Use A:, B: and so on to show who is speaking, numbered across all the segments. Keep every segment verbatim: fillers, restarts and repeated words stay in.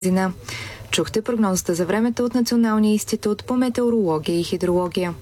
A: Зина. Чухте прогнозата за времето от Националния институт по метеорология и хидрология.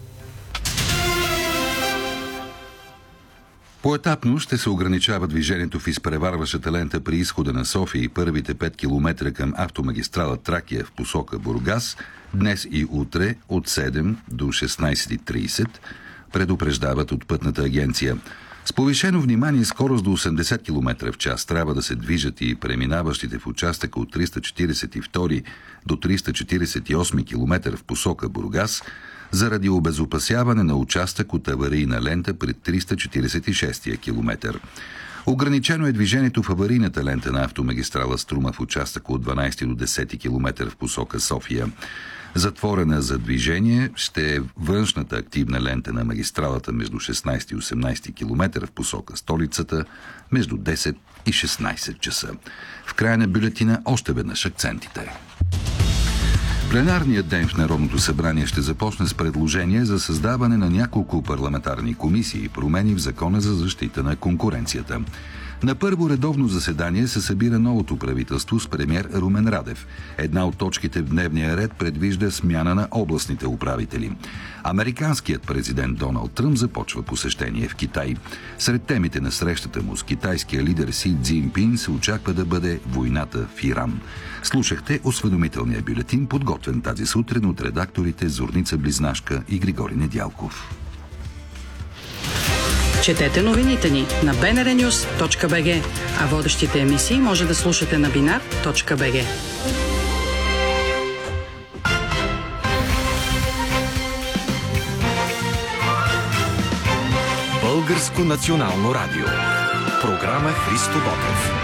B: Поетапно ще се ограничава движението в изпреварващата лента при изхода на София и първите пет километра към автомагистрала Тракия в посока Бургас, днес и утре от седем до шестнайсет и трийсет, предупреждават от Пътната агенция. С повишено внимание скорост до осемдесет километра в час трябва да се движат и преминаващите в участъка от триста четирийсет и втори до триста четирийсет и осми километър в посока Бургас, заради обезопасяване на участък от аварийна лента пред триста четирийсет и шести километър. Ограничено е движението в аварийната лента на автомагистрала Струма в участъка от дванайсети до десети километър в посока София. Затворена за движение ще е външната активна лента на магистралата между шестнайсети и осемнайсети километър в посока столицата между десет и шестнайсет часа. В края на бюлетина още веднъж акцентите. Пленарният ден в Народното събрание ще започне с предложение за създаване на няколко парламентарни комисии и промени в Закона за защита на конкуренцията. На първо редовно заседание се събира новото правителство с премиер Румен Радев. Една от точките в дневния ред предвижда смяна на областните управители. Американският президент Доналд Тръмп започва посещение в Китай. Сред темите на срещата му с китайския лидер Си Цзинпин се очаква да бъде войната в Иран. Слушахте осведомителния бюлетин, подготвен тази сутрин от редакторите Зорница Близнашка и Григорий Недялков.
C: Четете новините ни на би ен ар нюз точка би джи, а водещите емисии може да слушате на бинар точка би джи.
D: Българско национално радио. Програма Христо Ботев.